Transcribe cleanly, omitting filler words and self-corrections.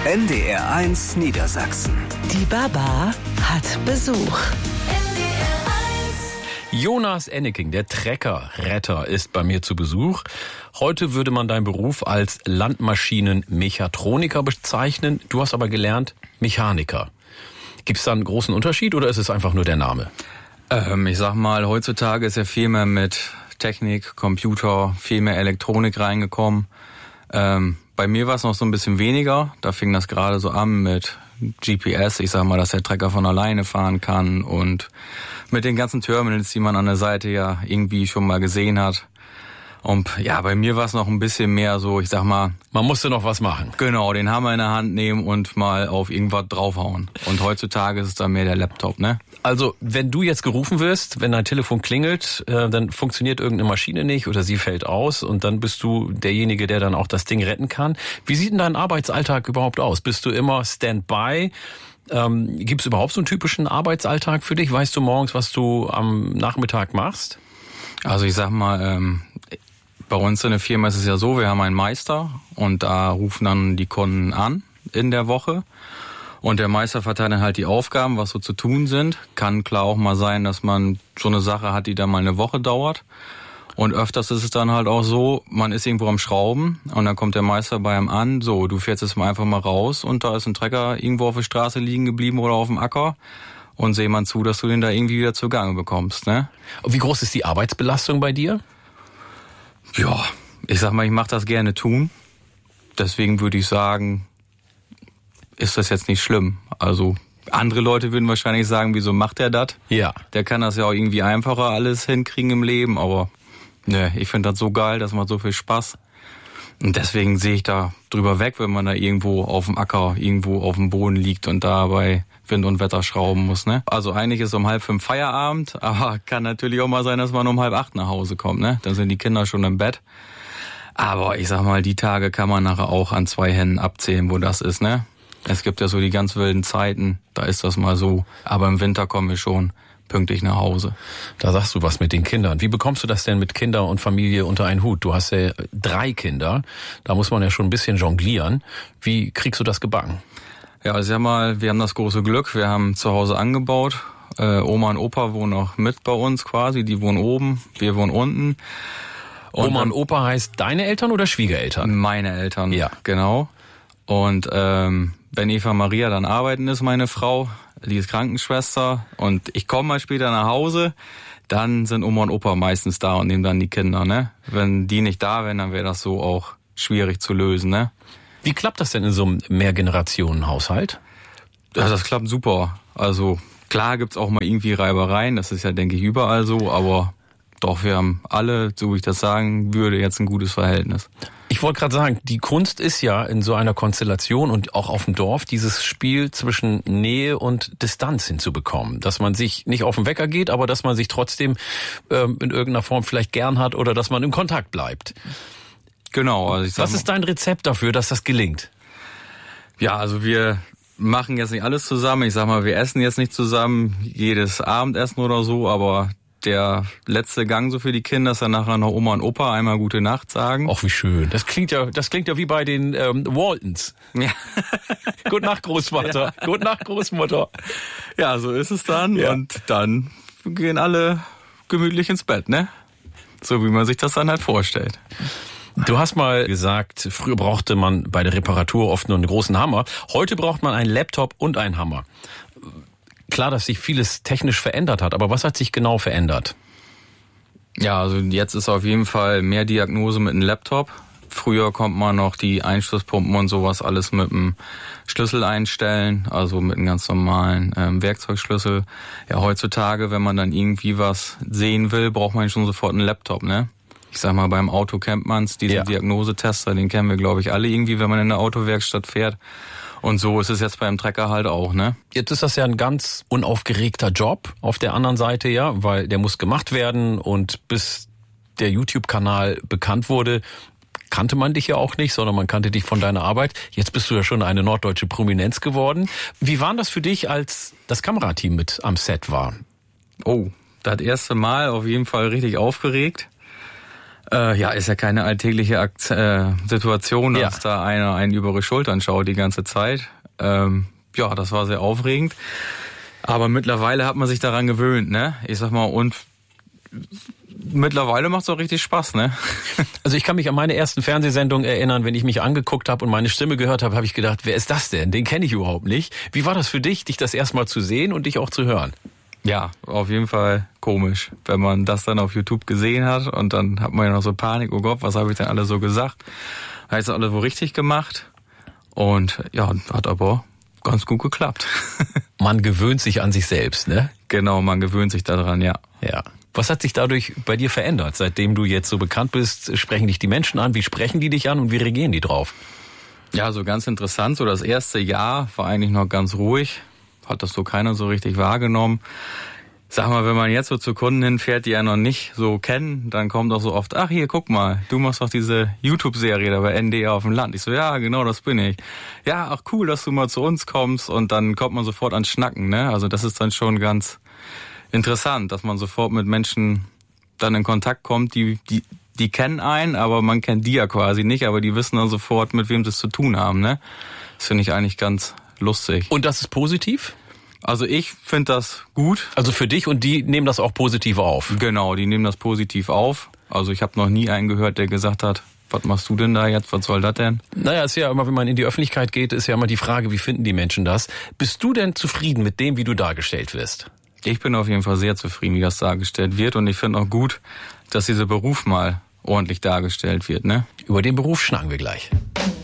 NDR1 Niedersachsen. Die Baba hat Besuch. Jonas Enneking, der Treckerretter, ist bei mir zu Besuch. Heute würde man deinen Beruf als Landmaschinenmechatroniker bezeichnen. Du hast aber gelernt Mechaniker. Gibt es da einen großen Unterschied oder ist es einfach nur der Name? Ich sag mal, heutzutage ist ja viel mehr mit Technik, Computer, viel mehr Elektronik reingekommen. Bei mir war es noch so ein bisschen weniger. Da fing das gerade so an mit GPS. Ich sag mal, dass der Trecker von alleine fahren kann und mit den ganzen Terminals, die man an der Seite ja irgendwie schon mal gesehen hat. Und ja, bei mir war es noch ein bisschen mehr so, ich sag mal... Man musste noch was machen. Genau, den Hammer in der Hand nehmen und mal auf irgendwas draufhauen. Und heutzutage ist es dann mehr der Laptop, ne? Also, wenn du jetzt gerufen wirst, wenn dein Telefon klingelt, dann funktioniert irgendeine Maschine nicht oder sie fällt aus und dann bist du derjenige, der dann auch das Ding retten kann. Wie sieht denn dein Arbeitsalltag überhaupt aus? Bist du immer Standby? Gibt es überhaupt so einen typischen Arbeitsalltag für dich? Weißt du morgens, was du am Nachmittag machst? Also ich sag mal, bei uns in der Firma ist es ja so, wir haben einen Meister und da rufen dann die Kunden an in der Woche. Und der Meister verteilt dann halt die Aufgaben, was so zu tun sind. Kann klar auch mal sein, dass man so eine Sache hat, die dann mal eine Woche dauert. Und öfters ist es dann halt auch so, man ist irgendwo am Schrauben und dann kommt der Meister bei einem an, so, du fährst jetzt mal einfach mal raus und da ist ein Trecker irgendwo auf der Straße liegen geblieben oder auf dem Acker und seh mal zu, dass du den da irgendwie wieder zugange bekommst, ne? Und wie groß ist die Arbeitsbelastung bei dir? Ja, ich sag mal, ich mache das gerne tun. Deswegen würde ich sagen, ist das jetzt nicht schlimm. Also andere Leute würden wahrscheinlich sagen, wieso macht er das? Ja. Der kann das ja auch irgendwie einfacher alles hinkriegen im Leben, aber ne, ich finde das so geil, das macht so viel Spaß. Und deswegen sehe ich da drüber weg, wenn man da irgendwo auf dem Acker, irgendwo auf dem Boden liegt und da bei Wind und Wetter schrauben muss, ne? Also eigentlich ist um 4:30 Feierabend, aber kann natürlich auch mal sein, dass man um 7:30 nach Hause kommt, ne? Dann sind die Kinder schon im Bett. Aber ich sag mal, die Tage kann man nachher auch an 2 Händen abzählen, wo das ist, ne? Es gibt ja so die ganz wilden Zeiten, da ist das mal so. Aber im Winter kommen wir schon pünktlich nach Hause. Da sagst du was mit den Kindern. Wie bekommst du das denn mit Kinder und Familie unter einen Hut? Du hast ja 3 Kinder, da muss man ja schon ein bisschen jonglieren. Wie kriegst du das gebacken? Ja, also sag mal, wir haben das große Glück, wir haben zu Hause angebaut. Oma und Opa wohnen auch mit bei uns quasi, die wohnen oben, wir wohnen unten. Und Oma und Opa heißt deine Eltern oder Schwiegereltern? Meine Eltern, ja. Genau. Und wenn Eva Maria dann arbeiten ist, meine Frau, die ist Krankenschwester und ich komme mal später nach Hause, dann sind Oma und Opa meistens da und nehmen dann die Kinder, ne? Wenn die nicht da wären, dann wäre das so auch schwierig zu lösen, ne? Wie klappt das denn in so einem Mehrgenerationen-Haushalt? Ja, das klappt super. Also klar gibt's auch mal irgendwie Reibereien, das ist ja, denke ich, überall so, aber doch, wir haben alle, so wie ich das sagen würde, jetzt ein gutes Verhältnis. Ich wollte gerade sagen, die Kunst ist ja in so einer Konstellation und auch auf dem Dorf dieses Spiel zwischen Nähe und Distanz hinzubekommen. Dass man sich nicht auf den Wecker geht, aber dass man sich trotzdem in irgendeiner Form vielleicht gern hat oder dass man im Kontakt bleibt. Genau. Also ich sag Was ist dein Rezept dafür, dass das gelingt? Ja, also wir machen jetzt nicht alles zusammen. Ich sag mal, wir essen jetzt nicht zusammen jedes Abendessen oder so, aber der letzte Gang so für die Kinder ist dann nachher noch Oma und Opa einmal gute Nacht sagen. Ach, wie schön. Das klingt ja wie bei den Waltons. Ja. Gute Nacht, Großvater. Ja. Gute Nacht, Großmutter. Ja, so ist es dann. Ja. Und dann gehen alle gemütlich ins Bett, ne? So wie man sich das dann halt vorstellt. Du hast mal gesagt, früher brauchte man bei der Reparatur oft nur einen großen Hammer. Heute braucht man einen Laptop und einen Hammer. Klar, dass sich vieles technisch verändert hat, aber was hat sich genau verändert? Ja, also jetzt ist auf jeden Fall mehr Diagnose mit einem Laptop. Früher konnte man noch die Einschlusspumpen und sowas alles mit einem Schlüssel einstellen, also mit einem ganz normalen Werkzeugschlüssel. Ja, heutzutage, wenn man dann irgendwie was sehen will, braucht man schon sofort einen Laptop, ne? Ich sag mal, beim Auto kennt man's, diesen Diagnosetester, den kennen wir, glaube ich, alle irgendwie, wenn man in eine Autowerkstatt fährt. Und so ist es jetzt beim Trecker halt auch, ne? Jetzt ist das ja ein ganz unaufgeregter Job auf der anderen Seite, ja, weil der muss gemacht werden und bis der YouTube-Kanal bekannt wurde, kannte man dich ja auch nicht, sondern man kannte dich von deiner Arbeit. Jetzt bist du ja schon eine norddeutsche Prominenz geworden. Wie war das für dich, als das Kamerateam mit am Set war? Oh, das erste Mal auf jeden Fall richtig aufgeregt. Ja, ist ja keine alltägliche Situation, dass da einer einen über die Schultern schaut die ganze Zeit. Ja, das war sehr aufregend. Aber mittlerweile hat man sich daran gewöhnt, ne? Ich sag mal, und mittlerweile macht's auch richtig Spaß, ne? Also ich kann mich an meine ersten Fernsehsendungen erinnern, wenn ich mich angeguckt habe und meine Stimme gehört habe, habe ich gedacht, wer ist das denn? Den kenne ich überhaupt nicht. Wie war das für dich, dich das erstmal zu sehen und dich auch zu hören? Ja, auf jeden Fall komisch, wenn man das dann auf YouTube gesehen hat und dann hat man ja noch so Panik, oh Gott, was habe ich denn alle so gesagt? Habe ich das alles wohl richtig gemacht? Und ja, hat aber ganz gut geklappt. Man gewöhnt sich an sich selbst, ne? Genau, man gewöhnt sich daran, ja. Ja. Was hat sich dadurch bei dir verändert? Seitdem du jetzt so bekannt bist, sprechen dich die Menschen an? Wie sprechen die dich an und wie reagieren die drauf? Ja, so ganz interessant. So das erste Jahr war eigentlich noch ganz ruhig. Hat das so keiner so richtig wahrgenommen. Sag mal, wenn man jetzt so zu Kunden hinfährt, die ja noch nicht so kennen, dann kommt auch so oft, ach hier, guck mal, du machst doch diese YouTube-Serie da bei NDR auf dem Land. Ich so, ja, genau, das bin ich. Ja, ach cool, dass du mal zu uns kommst und dann kommt man sofort ans Schnacken, ne? Also das ist dann schon ganz interessant, dass man sofort mit Menschen dann in Kontakt kommt, die kennen einen, aber man kennt die ja quasi nicht, aber die wissen dann sofort, mit wem sie es zu tun haben, ne? Das finde ich eigentlich ganz lustig. Und das ist positiv? Also ich finde das gut. Also für dich, und die nehmen das auch positiv auf? Genau, die nehmen das positiv auf. Also ich habe noch nie einen gehört, der gesagt hat, was machst du denn da jetzt, was soll das denn? Naja, ist ja immer, wenn man in die Öffentlichkeit geht, ist ja immer die Frage, wie finden die Menschen das? Bist du denn zufrieden mit dem, wie du dargestellt wirst? Ich bin auf jeden Fall sehr zufrieden, wie das dargestellt wird, und ich finde auch gut, dass dieser Beruf mal ordentlich dargestellt wird, ne? Über den Beruf schnacken wir gleich.